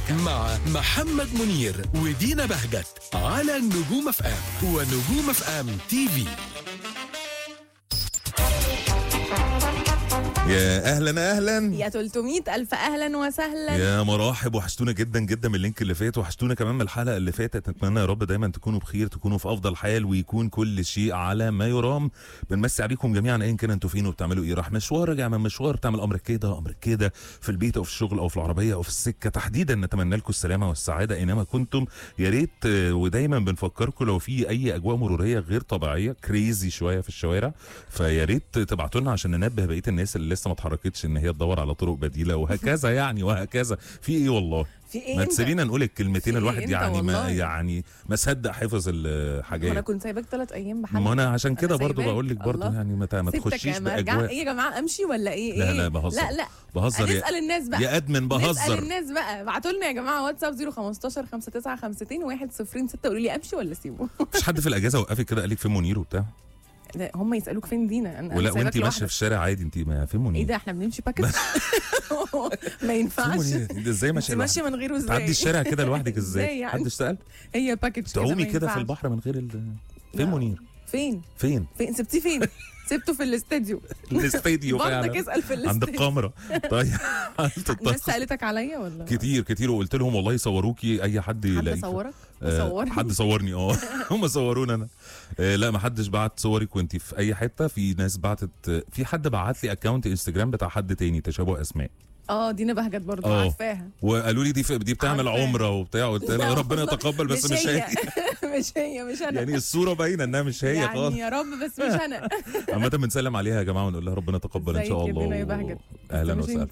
مع محمد منير ودينا بهجت على نجوم اف ام ونجوم اف ام تي في. يا اهلا يا 300 ألف أهلا وسهلا. يا مراحب، وحشتونا جدا جدا من اللينك اللي فات، وحشتونا كمان من الحلقه اللي فاتت. نتمنى يا رب دايما تكونوا بخير، تكونوا في افضل حال، ويكون كل شيء على ما يرام. بنمسي عليكم جميعا ايا كان انتوا فين وبتعملوا ايه. راح مشوار، راجع من مشوار، بتعمل امر كده في البيت او في الشغل او في العربيه او في السكه تحديدا. نتمنى لكم السلامه والسعاده اينما كنتم. يا ريت ودايما بنفكركم لو في اي اجواء مروريه غير طبيعيه كريزي شويه في الشوارع، فيا ريت تبعتوا لنا عشان ننبه بقيه الناس اللي لسه ما اتحركتش ان هي تدور على طرق بديله، وهكذا يعني وهكذا. في ايه والله؟ في ايه؟ ما تسيبينا نقول الكلمتين. الواحد يعني والله. ما صدق حافظ الحاجات. انا كنت سايباك 3 أيام بحالك. ما انا عشان كده أنا برضو سايباك. بقول لك برضو الله. يعني ما تخشيش باجواء. ايه يا جماعه امشي ولا ايه؟ لا بهزر. لا بهزر نسال الناس بقى. يا ادمن نسال بهزر. الناس بقى. ابعتوا لنا يا جماعه واتساب 015 59 106 قولوا لي امشي ولا اسيبه. مفيش حد في الاجازه وقفك كده قال لك فين منير وبتاع؟ هم يسالوك فين دينا. انا ولا سايباك وانت ماشيه لوحدك. في الشارع عادي انت ما فين منير؟ ايه ده احنا بنمشي باكج؟ ما ينفعش. ده ازاي ماشيه ماشيه من غيره ازاي؟ تعدي الشارع كده لوحدك ازاي؟ ازاي يعني؟ حد سأل؟ هي باكج تعومي كده في البحر من غير فين منير؟ فين سبتيه فين؟ سبته في الاستديو. الاستديو برضك فعلا اسال في الاستديو عند الكاميرا. طيب الناس سالتك عليا ولا كتير وقلت لهم والله صوروكي اي حد يلاقيك. حد صورك؟ حد صورني هم صوروني انا. لا ما حدش بعت صورك وانت في اي حته. في ناس بعتت، في حد بعت لي اكونت انستجرام بتاع حد تاني تشابه اسماء. دينا بهجت برضه عارفاها، وقالوا لي دي بتعمل عارفاها. عمره وبتاع. قلت لها ربنا يتقبل بس مش هي. مش انا يعني الصوره باينه انها مش هي يعني خالص. يا رب بس مش انا. عامه بنسلم عليها يا جماعه ونقول لها ربنا يتقبل ان شاء الله. يا بهجت. اهلا وسهلا.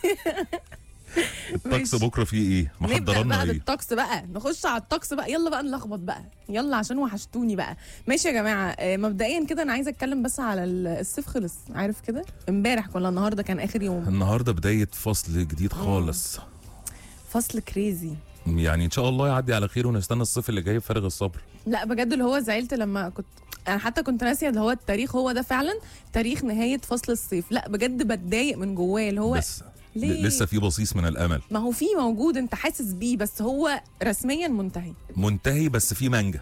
الطقس بكره فيه ايه؟ نبدأ محضرنا بقى ايه؟ بالطقس بقى، نخش على الطقس بقى. يلا بقى نلخبط بقى، يلا عشان وحشتوني بقى. ماشي يا جماعه. مبدئيا كده انا عايزه اتكلم بس على الصيف خلص، عارف كده؟ امبارح ولا النهارده كان اخر يوم. النهارده بدايه فصل جديد خالص. فصل كريزي. يعني ان شاء الله يعدي على خير ونستنى الصيف اللي جاي بفارغ الصبر. لا بجد اللي هو زعلت لما انا حتى كنت ناسيه اللي هو التاريخ، هو ده فعلا تاريخ نهايه فصل الصيف. لا بجد بتضايق من جواه اللي هو بس ليه؟ لسه في بصيص من الامل. ما هو في موجود، انت حاسس بيه، بس هو رسميا منتهي بس في مانجا.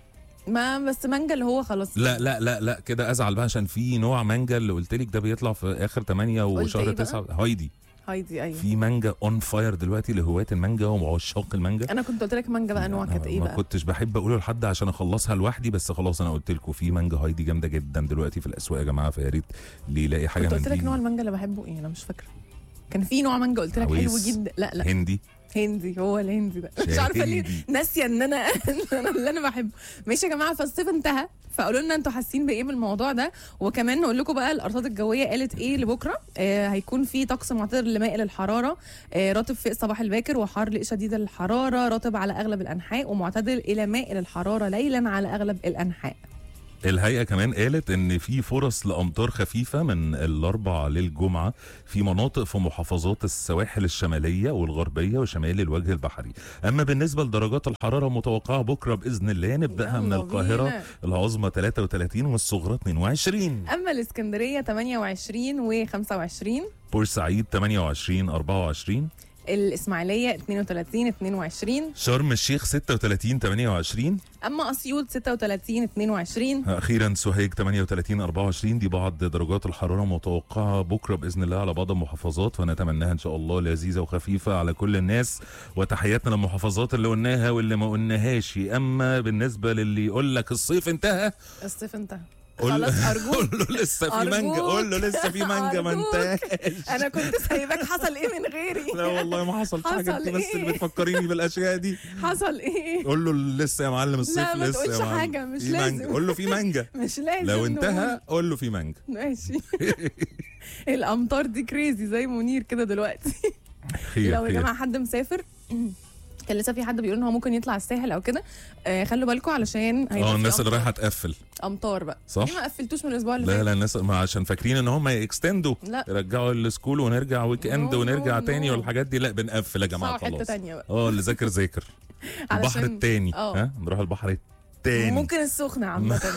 ما بس مانجا اللي هو خلاص. لا كده ازعل بقى، عشان في نوع مانجا اللي قلت لك ده بيطلع في اخر 8 وشهر 9. هايدي ايوه في مانجا اون فاير دلوقتي لهواة المانجا وعشاق المانجا. انا كنت قلت لك مانجا بقى نوع كانت ايه بقى؟ ما كنتش بحب اقوله لحد عشان اخلصها لوحدي، بس خلاص انا قلت لكم في مانجا هايدي جامده جدا دلوقتي في الاسواق يا جماعه، فيا ريت اللي يلاقي حاجه كنت من قلت لك دي. نوع المانجا اللي بحبه ايه؟ انا مش فاكره. كان في نوع مانجا قلت لك حلو جدا. لا هندي، هو الهندي ده. مش عارفه ليه ناسيه ان انا اللي انا بحبه. ماشي يا جماعه، فالصيف انتهى، فقولوا لنا انتوا حاسين بايه بالموضوع ده. وكمان نقول لكم بقى الارصاد الجويه قالت ايه لبكره. هيكون في طقس معتدل لمائل الحراره، رطب في الصباح الباكر وحار شديد الحراره، رطب على اغلب الانحاء ومعتدل الى مائل الحراره ليلا على اغلب الانحاء. الهيئة كمان قالت ان في فرص لامطار خفيفة من الاربع للجمعة في مناطق في محافظات السواحل الشمالية والغربية وشمال الوجه البحري. اما بالنسبة لدرجات الحرارة المتوقعة بكرة باذن الله نبدأها من القاهرة العظمى 33 والصغرى 22. اما الاسكندرية 28 و25، بورسعيد 28 24، الإسماعيلية 32 22، شرم الشيخ 36 28، أما أسيوط 36 22، أخيرا سوهاج 38 24. دي بعض درجات الحرارة المتوقعة بكرة بإذن الله على بعض المحافظات، ونتمناها إن شاء الله لذيذة وخفيفة على كل الناس. وتحياتنا للمحافظات اللي قلناها واللي ما قلناهاش. أما بالنسبة للي يقول لك الصيف انتهى، الصيف انتهى خلاص ارجوك. قول له لسه في مانجا، قول له لسه في مانجا ما انتهاش. انا كنت سايباك، حصل ايه من غيري؟ لا والله ما حصل حاجه، انت بس اللي بتفكريني بالاشياء دي. حصل ايه؟ قول له لسه يا معلم الصيف لا ما لسه تقولش يا معلم حاجه، مش لازم لازم. قول له في مانجا مش لازم. لو انتهى قول له في مانجا. ماشي. الامطار دي كريزي زي منير كده دلوقتي. خير لو يا جماعه حد مسافر، كان لسه في حد بيقول ان هو ممكن يطلع الساحل او كده، خلوا بالكم علشان الناس اللي رايحه تقفل امطار بقى. صح؟ ليه ما قفلتوش من الاسبوع اللي فات؟ لا الناس ما عشان فاكرين ان هم يكستندوا يرجعوا السكول ونرجع ويك اند ونرجع تاني والحاجات دي. لا بنقفل يا جماعه خلاص. حته ثانيه بقى. اللي ذاكر البحر التاني. نروح البحر التاني. ممكن السخنه عامه.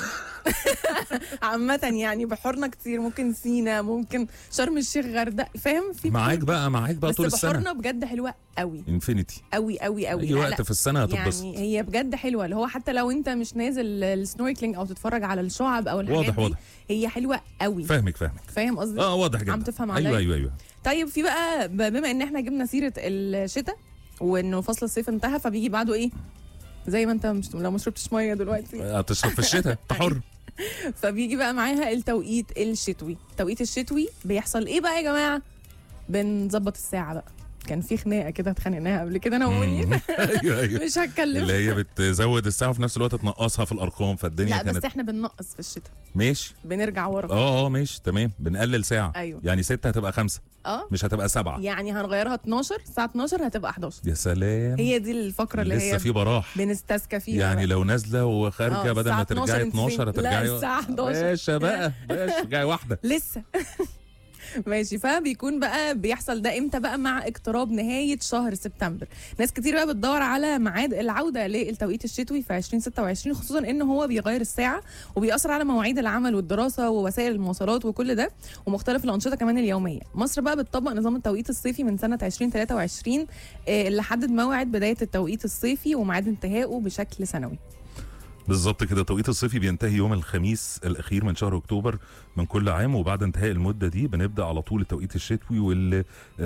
عامة يعني بحورنا كتير، ممكن سينا، ممكن شرم الشيخ، غردقة، فاهم؟ في معاك بقى طول السنه. بس بحورنا بجد حلوه قوي، انفينيتي قوي قوي قوي. اي وقت في السنه هتتبسط يعني هي بجد حلوه، اللي هو حتى لو انت مش نازل السنوركلينج او تتفرج على الشعب او الحاجات دي، واضح هي حلوه قوي. فاهم قصدي؟ واضح جدا. عم تفهم عليا؟ ايوه. طيب في بقى بما ان احنا جبنا سيره الشتاء وانه فصل الصيف انتهى، فبيجي بعده ايه؟ زي ما انت لو ما شربتش ميه دلوقتي هتشرب في الشتاء، انت حر. فبيجي بقى معاها التوقيت الشتوي. التوقيت الشتوي بيحصل ايه بقى يا جماعه؟ بنظبط الساعه بقى. كان في خناقه كده اتخانقناها قبل كده انا ومنير. ايوه مش هتكلم. اللي هي بتزود الساعه وفي نفس الوقت تنقصها في الارقام، فالدنيا لا كانت. بس احنا بننقص في الشتاء. ماشي. بنرجع ورا. ماشي تمام، بنقلل ساعه. أيوه. يعني 6 هتبقى 5. مش هتبقى 7. يعني هنغيرها 12، الساعه 12 هتبقى 11. يا سلام. هي دي الفقره اللي لسه هي في براح بنستسكى فيها يعني بقى. لو نازله وخارجه بدل ما ترجعي 12 هترجعي. لا الساعه 11 باشا بقى ترجعي واحده لسه. ماشي. فبيكون بقى بيحصل ده امتى بقى؟ مع اقتراب نهاية شهر سبتمبر. ناس كتير بقى بتدور على ميعاد العودة للتوقيت الشتوي في 2026، خصوصا ان هو بيغير الساعة وبيأثر على مواعيد العمل والدراسة ووسائل المواصلات وكل ده، ومختلف الأنشطة كمان اليومية. مصر بقى بتطبق نظام التوقيت الصيفي من سنة 2023 اللي حدد موعد بداية التوقيت الصيفي وميعاد انتهائه بشكل سنوي. بالظبط كده. التوقيت الصيفي بينتهي يوم الخميس الأخير من شهر أكتوبر من كل عام، وبعد انتهاء المدة دي بنبدأ على طول التوقيت الشتوي، واللي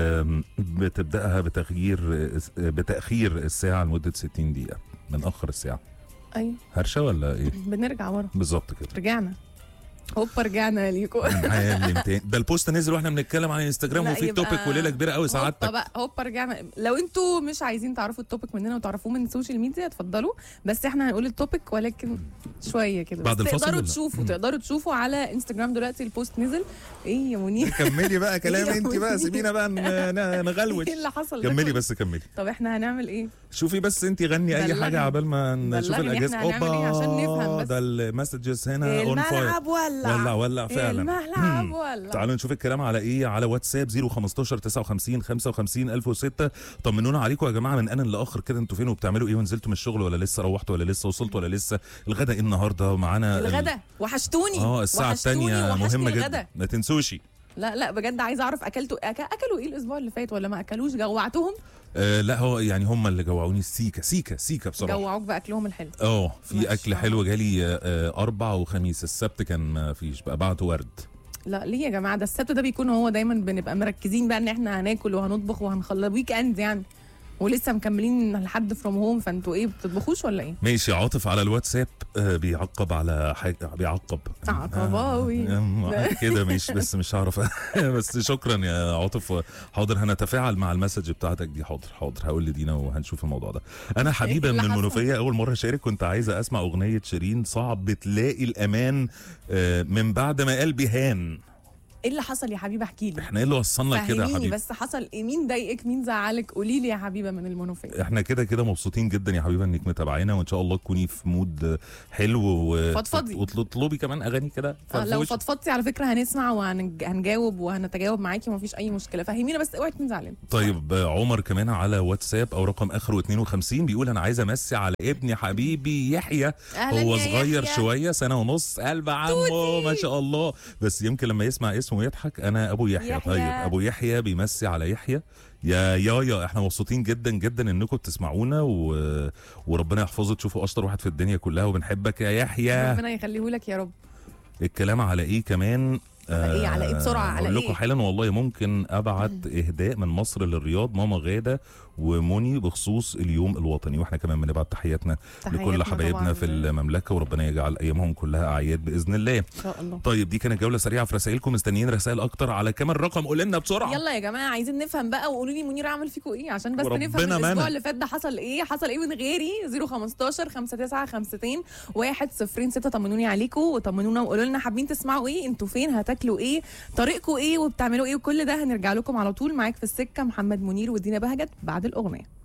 بتبدأها بتأخير الساعة لمدة 60 دقيقة. بنأخر الساعة. أيوة. هرشة ولا إيه؟ بنرجع ورا. بالظبط كده. رجعنا. هوبا رجعنا ليكم. ده البوست نزل واحنا بنتكلم عن انستجرام وفي توبيك وليله كبيره قوي سعادتك. هوبا رجعنا. لو انتوا مش عايزين تعرفوا التوبيك مننا وتعرفوه من السوشيال ميديا اتفضلوا، بس احنا هنقول التوبيك ولكن شويه كده بعد الفاصل. تقدروا تشوفوا على انستجرام دلوقتي البوست نزل. ايه يا منير؟ كملي بقى كلام انت بقى، سيبينا بقى نغلوش. ايه اللي حصل؟ كملي بس كملي. طب احنا هنعمل ايه؟ شوفي بس انت غني اي حاجه عبال ما نشوف الاجازه. عشان نفهم بس. ده المسجز هنا اون فاير. ولع فعلا. الملعب ولع. تعالوا نشوف الكلام على ايه على واتساب 015 59 55 1006. طمنونا عليكم يا جماعه من ان لاخر كده، انتوا فين وبتعملوا ايه؟ ونزلتوا من الشغل ولا لسه؟ روحتوا ولا لسه؟ وصلتوا ولا لسه؟ الغدا ايه النهارده معانا؟ الغدا وحشتوني. الساعه الثانيه مهمه جدا، ما تنسوش. لا بجد عايزه اعرف اكلوا ايه الاسبوع اللي فات ولا ما اكلوش؟ جوعتهم؟ لا هو يعني هم اللي جوعوني سيكا بصراحه. جوعوك باكلهم الحلو؟ في اكل حلو جالي 4 وخميس. السبت كان ما فيش بقى، بعته ورد. لا ليه يا جماعه؟ ده السبت ده بيكون هو دايما بنبقى مركزين بقى ان احنا هناكل وهنطبخ وهنخلص ويك اند يعني، ولسه مكملين لحد فروم هوم. فانتوا ايه بتطبخوش ولا ايه؟ ماشي. عاطف على الواتساب بيعقب على حاجه، عقباوي كده ماشي، بس مش هعرف. بس شكرا يا عاطف. حاضر هنتفاعل مع المسج بتاعتك دي. حاضر هقول لدينا وهنشوف الموضوع ده. انا حبيبه من المنوفيه، اول مره اشارك. كنت عايزه اسمع اغنيه شيرين صعب تلاقي الامان من بعد ما قلبي هان. ايه اللي حصل يا حبيبه؟ احكي لي. احنا ايه اللي وصلنا كده يا حبيبه؟ بس حصل ايه؟ مين ضايقك؟ مين زعلك؟ قولي لي يا حبيبه من المنوفيه. احنا كده مبسوطين جدا يا حبيبه انك متابعينا، وان شاء الله تكوني في مود حلو وتطلبي كمان اغاني كده. لو فضفضتي على فكره هنسمع وهنجاوب وهنتجاوب معاكي ومفيش اي مشكله. فهمينا بس اوعي تكوني زعلانه. طيب عمر كمان على واتساب او رقم اخره 52 بيقول انا عايزه امسي على ابني حبيبي يحيى، هو صغير شويه 1.5 سنة، قلب عمه ما شاء الله، بس يمكن لما يسمع اسمه يضحك. انا ابو يحيى. طيب ابو يحيى بيمسي على يحيى. يا احنا مبسوطين جدا جدا انكم بتسمعونا وربنا يحفظه، تشوفوا اشطر واحد في الدنيا كلها، وبنحبك يا يحيى. ربنا يخليه لك يا رب. الكلام على ايه كمان؟ على ايه بسرعه؟ على ايه؟ اقول لكم حالا والله. ممكن ابعت اهداء من مصر للرياض، ماما غاده وموني، بخصوص اليوم الوطني، واحنا كمان بنبعت تحياتنا لكل حبايبنا في المملكه، وربنا يجعل ايامهم كلها اعياد باذن الله ان شاء الله. طيب دي كانت جوله سريعه في رسائلكم، مستنيين رسائل اكتر على كام الرقم؟ قول لنا بسرعه. يلا يا جماعه عايزين نفهم بقى، وقولوا لي منير عمل فيكم ايه عشان بس نفهم الاسبوع اللي فات ده حصل ايه من غيري. 015 59 52 106. طمنوني عليكم وطمنونا وقولوا لنا حابين تسمعوا ايه، انتوا فين، هتاكلوا ايه، طريقكم ايه، وبتعملوا ايه، وكل ده هنرجع لكم على طول. معاك في السكه محمد منير ودينا بهجت بعد الاغنيه.